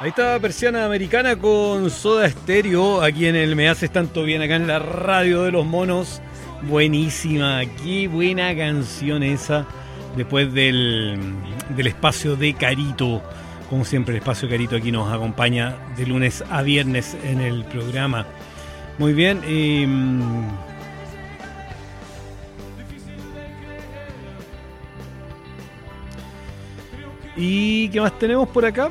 Ahí está Persiana Americana con Soda Stereo, aquí en el Me Haces Tanto Bien, acá en la radio de los monos. Buenísima, qué buena canción esa, después del espacio de Carito. Como siempre, el espacio de Carito aquí nos acompaña de lunes a viernes en el programa. Muy bien, ¿y qué más tenemos por acá?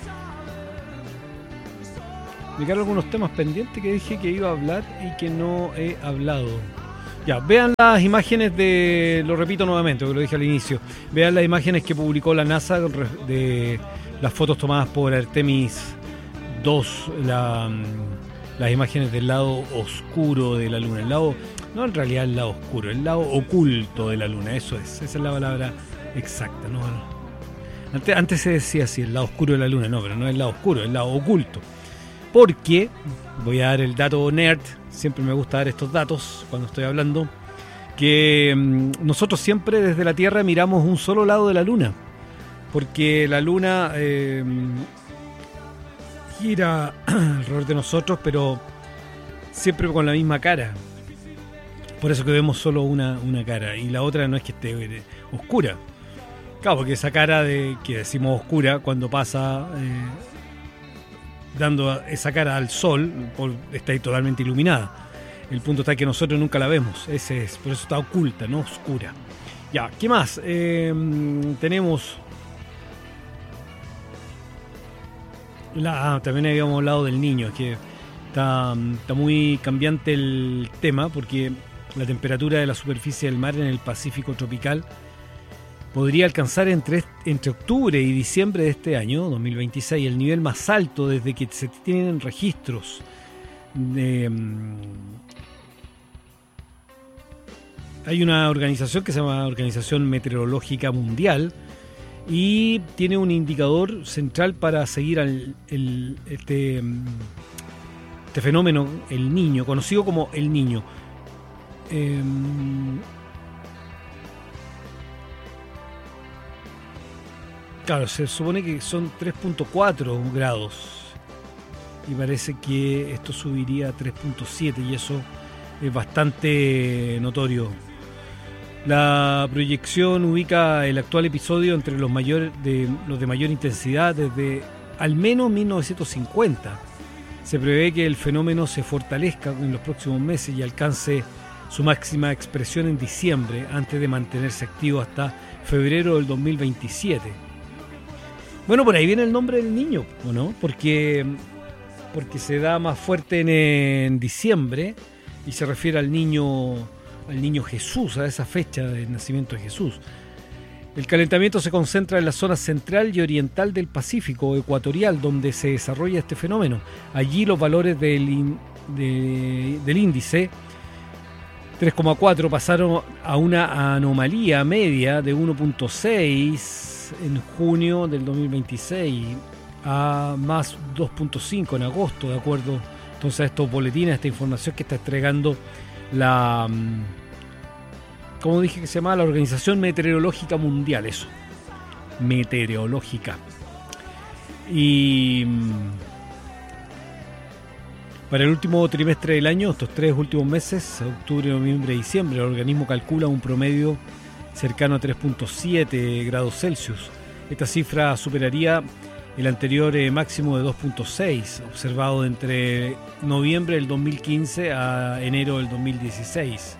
Me quedaron algunos temas pendientes que dije que iba a hablar y que no he hablado. Ya, vean las imágenes lo repito nuevamente, porque lo dije al inicio. Vean las imágenes que publicó la NASA de las fotos tomadas por Artemis 2, las imágenes del lado oscuro de la Luna. No en realidad el lado oscuro, el lado oculto de la Luna, esa es la palabra exacta, ¿no? Antes se decía así, el lado oscuro de la Luna, no, pero no es el lado oscuro, es el lado oculto. Porque, voy a dar el dato nerd, siempre me gusta dar estos datos cuando estoy hablando, que nosotros siempre desde la Tierra miramos un solo lado de la Luna, porque la Luna gira alrededor de nosotros, pero siempre con la misma cara. Por eso que vemos solo una cara, y la otra no es que esté oscura. Claro, porque esa cara que decimos oscura cuando pasa... dando esa cara al sol, está ahí totalmente iluminada. El punto está que nosotros nunca la vemos, por eso está oculta, no oscura. Ya, ¿qué más? Tenemos... también habíamos hablado del Niño, que está muy cambiante el tema, porque la temperatura de la superficie del mar en el Pacífico tropical podría alcanzar entre octubre y diciembre de este año, 2026, el nivel más alto desde que se tienen registros. Hay una organización que se llama Organización Meteorológica Mundial y tiene un indicador central para seguir este fenómeno, el Niño, conocido como el Niño. Claro, se supone que son 3.4 grados y parece que esto subiría a 3.7 y eso es bastante notorio. La proyección ubica el actual episodio entre los de mayor intensidad desde al menos 1950. Se prevé que el fenómeno se fortalezca en los próximos meses y alcance su máxima expresión en diciembre, antes de mantenerse activo hasta febrero del 2027. Bueno, por ahí viene el nombre del Niño, ¿o no? Porque se da más fuerte en diciembre y se refiere al niño Jesús, a esa fecha del nacimiento de Jesús. El calentamiento se concentra en la zona central y oriental del Pacífico ecuatorial, donde se desarrolla este fenómeno. Allí los valores del índice 3,4 pasaron a una anomalía media de 1,6 en junio del 2026 a más 2,5 en agosto, de acuerdo entonces a estos boletines, a esta información que está entregando ¿cómo dije que se llama? La Organización Meteorológica Mundial, eso, meteorológica. Y para el último trimestre del año, estos 3 últimos meses, octubre, noviembre y diciembre, el organismo calcula un promedio cercano a 3.7 grados Celsius. Esta cifra superaría el anterior máximo de 2.6, observado entre noviembre del 2015 a enero del 2016.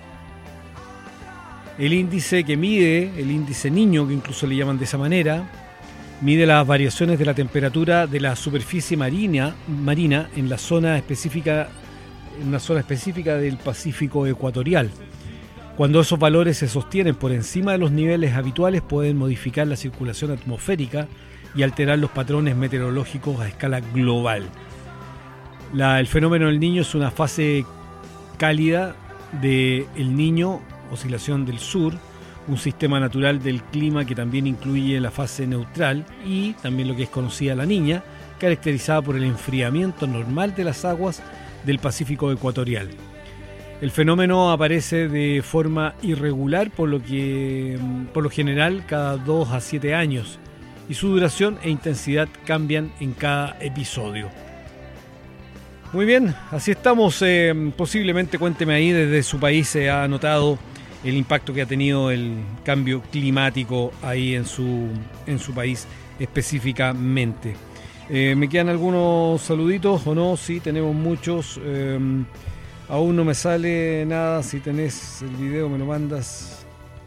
El índice que mide, el índice Niño, que incluso le llaman de esa manera, mide las variaciones de la temperatura de la superficie marina en la zona específica, del Pacífico ecuatorial. Cuando esos valores se sostienen por encima de los niveles habituales, pueden modificar la circulación atmosférica y alterar los patrones meteorológicos a escala global. El fenómeno del Niño es una fase cálida de El Niño, oscilación del sur, un sistema natural del clima que también incluye la fase neutral y también lo que es conocida la Niña, caracterizada por el enfriamiento normal de las aguas del Pacífico ecuatorial. El fenómeno aparece de forma irregular, por lo general cada 2 a 7 años, y su duración e intensidad cambian en cada episodio. Muy bien, así estamos. Posiblemente, cuénteme ahí, desde su país se ha notado el impacto que ha tenido el cambio climático ahí en su país específicamente. ¿Me quedan algunos saluditos o no? Sí, tenemos muchos. Aún no me sale nada. Si tenés el video me lo mandas.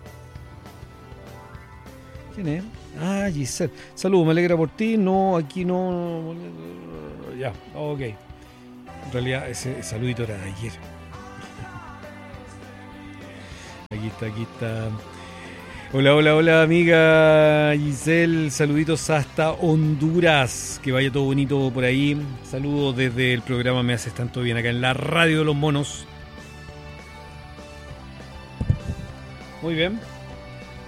¿Quién es? Ah, Giselle. Saludos, me alegra por ti. No, aquí no. Ya, ok. En realidad ese saludito era de ayer. Aquí está. Hola, amiga Giselle. Saluditos hasta Honduras. Que vaya todo bonito por ahí. Saludos desde el programa Me Haces Tanto Bien, acá en la Radio de los Monos. Muy bien.